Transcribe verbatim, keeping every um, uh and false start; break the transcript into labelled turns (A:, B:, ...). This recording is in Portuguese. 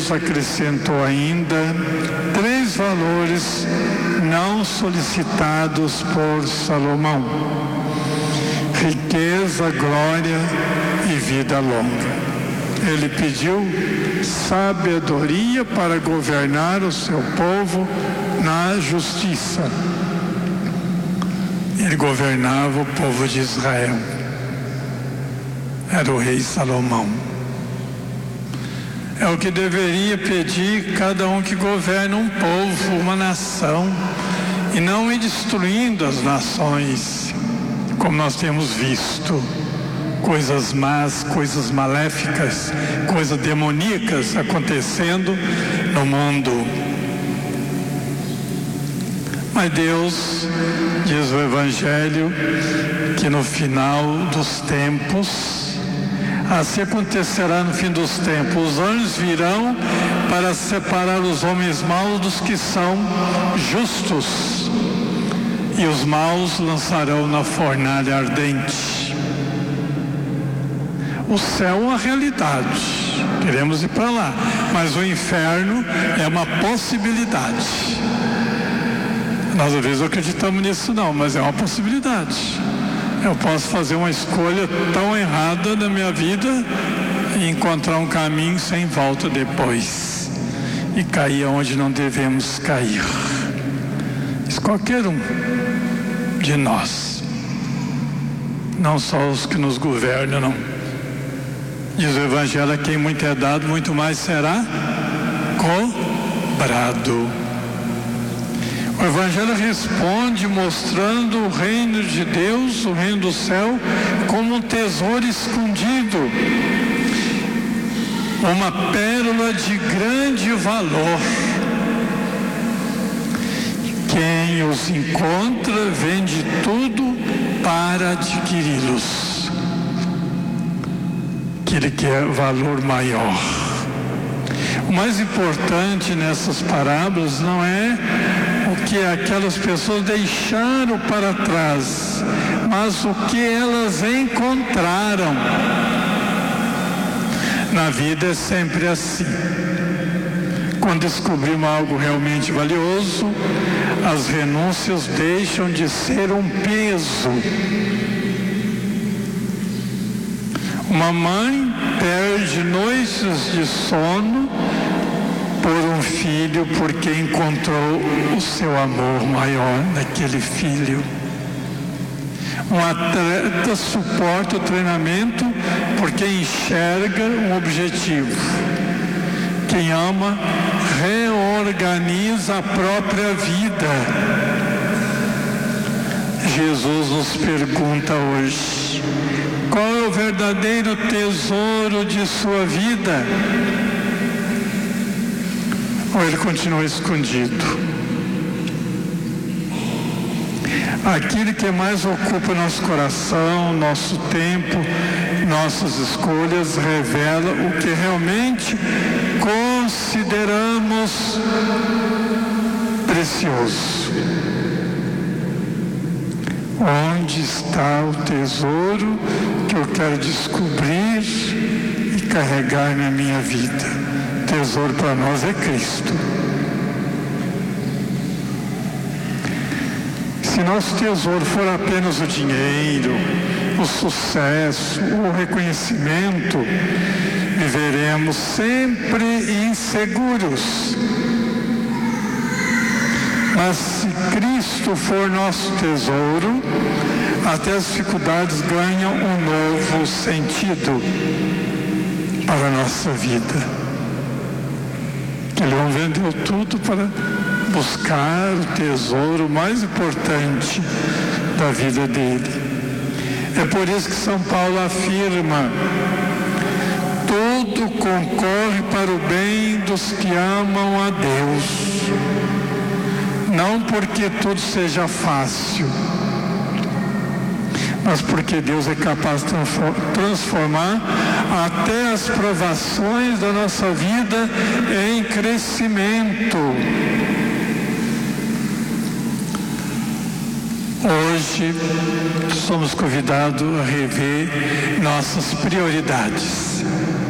A: Deus acrescentou ainda três valores não solicitados por Salomão: riqueza, glória e vida longa. Ele pediu sabedoria para governar o seu povo na justiça. Ele governava o povo de Israel. Era o rei Salomão. É o que deveria pedir cada um que governa um povo, uma nação, e não ir destruindo as nações, como nós temos visto. Coisas más, coisas maléficas, coisas demoníacas acontecendo no mundo. Mas Deus, diz o Evangelho, que no final dos tempos, assim acontecerá no fim dos tempos, os anjos virão para separar os homens maus dos que são justos, e os maus lançarão na fornalha ardente. O céu é uma realidade, queremos ir para lá, mas o inferno é uma possibilidade. Nós às vezes não acreditamos nisso não, mas é uma possibilidade. Eu posso fazer uma escolha tão errada na minha vida e encontrar um caminho sem volta depois e cair onde não devemos cair. Isso qualquer um de nós, não só os que nos governam, não. Diz o Evangelho: a quem muito é dado, muito mais será cobrado. O Evangelho responde mostrando o reino de Deus, o reino do céu, como um tesouro escondido, uma pérola de grande valor. Quem os encontra vende tudo para adquiri-los. Aquele que é valor maior. O mais importante nessas parábolas não é o que aquelas pessoas deixaram para trás, mas o que elas encontraram. Na vida é sempre assim. Quando descobrimos algo realmente valioso, as renúncias deixam de ser um peso. Uma mãe perde noites de sono por um filho, porque encontrou o seu amor maior naquele filho. Um atleta suporta o treinamento porque enxerga um objetivo. Quem ama reorganiza a própria vida. Jesus nos pergunta hoje: qual é o verdadeiro tesouro de sua vida? Ou ele continua escondido? Aquilo que mais ocupa nosso coração, nosso tempo, nossas escolhas, revela o que realmente consideramos precioso. Onde está o tesouro que eu quero descobrir e carregar na minha vida? O tesouro para nós é Cristo. Se nosso tesouro for apenas o dinheiro, o sucesso, o reconhecimento, viveremos sempre inseguros. Mas se Cristo for nosso tesouro, até as dificuldades ganham um novo sentido para a nossa vida. Ele vendeu tudo para buscar o tesouro mais importante da vida dele. É por isso que São Paulo afirma: tudo concorre para o bem dos que amam a Deus. Não porque tudo seja fácil, mas porque Deus é capaz de transformar até as provações da nossa vida em crescimento. Hoje somos convidados a rever nossas prioridades.